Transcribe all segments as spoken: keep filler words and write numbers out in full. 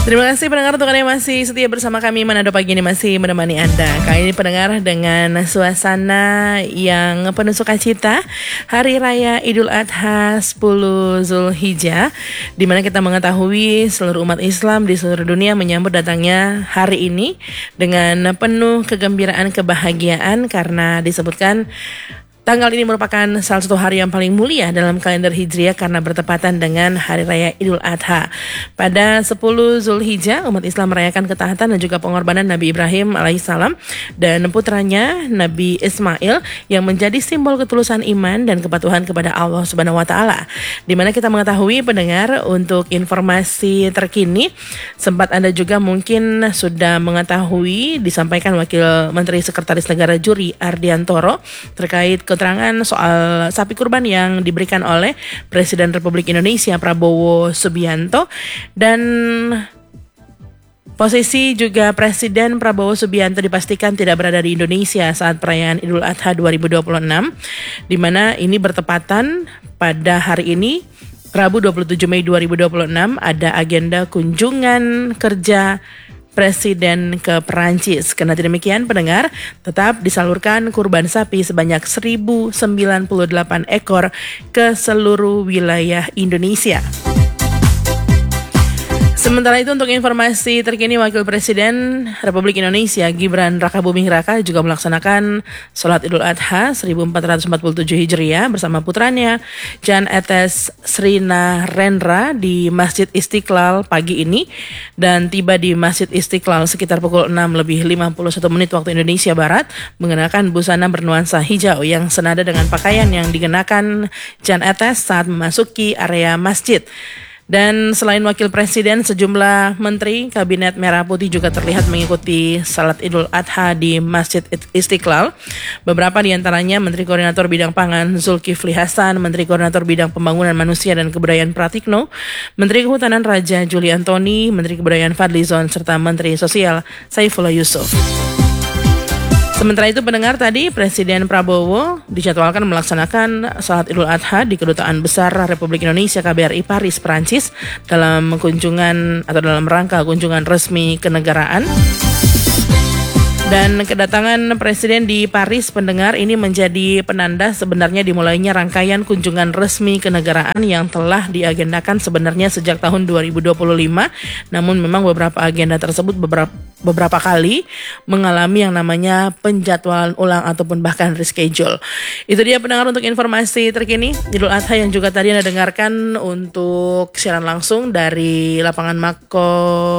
Terima kasih pendengar untuk Anda yang masih setia bersama kami. Manado Pagi ini masih menemani Anda. Kali ini pendengar dengan suasana yang penuh sukacita Hari Raya Idul Adha sepuluh Zulhijjah, di mana kita mengetahui seluruh umat Islam di seluruh dunia menyambut datangnya hari ini dengan penuh kegembiraan, kebahagiaan, karena disebutkan tanggal ini merupakan salah satu hari yang paling mulia dalam kalender Hijriah karena bertepatan dengan Hari Raya Idul Adha. Pada sepuluh Zulhijjah, umat Islam merayakan ketaatan dan juga pengorbanan Nabi Ibrahim alaihissalam dan putranya Nabi Ismail yang menjadi simbol ketulusan iman dan kepatuhan kepada Allah Subhanahu wa taala. Di mana kita mengetahui pendengar, untuk informasi terkini, sempat Anda juga mungkin sudah mengetahui disampaikan Wakil Menteri Sekretaris Negara Juri Ardiantoro terkait ke keterangan soal sapi kurban yang diberikan oleh Presiden Republik Indonesia Prabowo Subianto, dan posisi juga Presiden Prabowo Subianto dipastikan tidak berada di Indonesia saat perayaan Idul Adha dua ribu dua puluh enam, di mana ini bertepatan pada hari ini Rabu dua puluh tujuh Mei dua ribu dua puluh enam ada agenda kunjungan kerja Presiden ke Perancis. Karena demikian pendengar, tetap disalurkan kurban sapi sebanyak seribu sembilan puluh delapan ekor ke seluruh wilayah Indonesia. Sementara itu, untuk informasi terkini, Wakil Presiden Republik Indonesia Gibran Rakabuming Raka juga melaksanakan sholat Idul Adha seribu empat ratus empat puluh tujuh Hijriah bersama putranya Jan Etes Srina Rendra di Masjid Istiqlal pagi ini, dan tiba di Masjid Istiqlal sekitar pukul enam lebih lima puluh satu menit waktu Indonesia Barat mengenakan busana bernuansa hijau yang senada dengan pakaian yang dikenakan Jan Etes saat memasuki area masjid. Dan selain Wakil Presiden, sejumlah Menteri Kabinet Merah Putih juga terlihat mengikuti salat Idul Adha di Masjid Istiqlal. Beberapa di antaranya Menteri Koordinator Bidang Pangan Zulkifli Hasan, Menteri Koordinator Bidang Pembangunan Manusia dan Kebudayaan Pratikno, Menteri Kehutanan Raja Juli Antoni, Menteri Kebudayaan Fadlizon, serta Menteri Sosial Saifullah Yusuf. Sementara itu pendengar, tadi Presiden Prabowo dijadwalkan melaksanakan salat Idul Adha di Kedutaan Besar Republik Indonesia K B R I Paris, Perancis, dalam kunjungan atau dalam rangka kunjungan resmi kenegaraan. Dan kedatangan Presiden di Paris, pendengar, ini menjadi penanda sebenarnya dimulainya rangkaian kunjungan resmi kenegaraan yang telah diagendakan sebenarnya sejak tahun dua ribu dua puluh lima. Namun memang beberapa agenda tersebut beberapa beberapa kali mengalami yang namanya penjadwalan ulang ataupun bahkan reschedule. Itu dia pendengar untuk informasi terkini Idul Adha yang juga tadi Anda dengarkan untuk siaran langsung dari lapangan Mako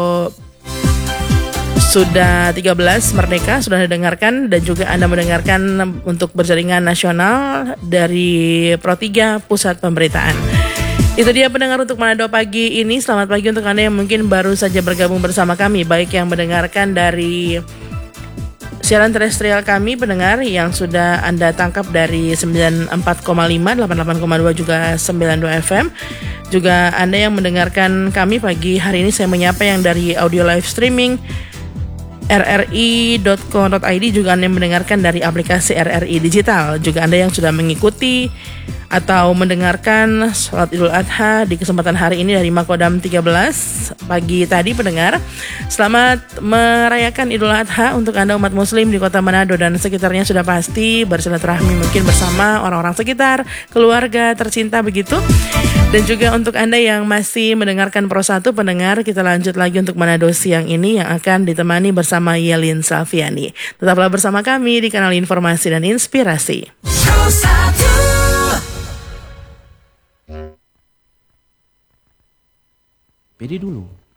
Sudah tiga belas Merdeka sudah Anda dengarkan, dan juga Anda mendengarkan untuk berjaringan nasional dari Pro tiga Pusat Pemberitaan. Itu dia pendengar untuk Manado Pagi ini. Selamat pagi untuk Anda yang mungkin baru saja bergabung bersama kami, baik yang mendengarkan dari siaran terestrial kami, pendengar yang sudah Anda tangkap dari sembilan puluh empat koma lima, delapan puluh delapan koma dua, juga sembilan puluh dua F M. Juga Anda yang mendengarkan kami pagi hari ini, saya menyapa yang dari audio live streaming r r i dot co dot i d, juga Anda yang mendengarkan dari aplikasi R R I Digital, juga Anda yang sudah mengikuti atau mendengarkan sholat Idul Adha di kesempatan hari ini dari Makodam tiga belas pagi tadi, pendengar. Selamat merayakan Idul Adha untuk Anda umat muslim di kota Manado dan sekitarnya, sudah pasti bersilaturahmi mungkin bersama orang-orang sekitar, keluarga tercinta begitu. Dan juga untuk Anda yang masih mendengarkan Pro satu, pendengar, kita lanjut lagi untuk Manado siang ini yang akan ditemani bersama Yelin Salviani. Tetaplah bersama kami di kanal Informasi dan Inspirasi. Pro satu. Pede dulu.